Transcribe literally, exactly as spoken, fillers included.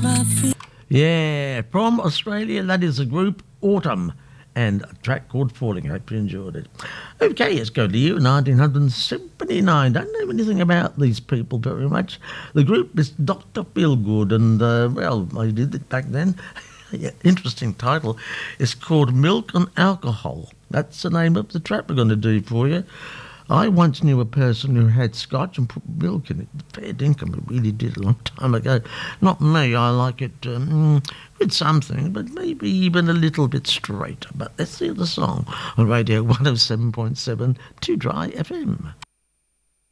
Yeah, from Australia, that is the group Autumn and a track called Falling. I hope you enjoyed it. Okay, let's go to you, nineteen seventy-nine. Don't know anything about these people very much. The group is Doctor Feelgood, and, uh, well, I did it back then. Yeah, interesting title. It's called Milk and Alcohol. That's the name of the track we're going to do for you. I once knew a person who had scotch and put milk in it. Fair dinkum, it really did a long time ago. Not me, I like it um, with something, but maybe even a little bit straighter. But let's hear the song on Radio one oh seven point seven, two Dry F M.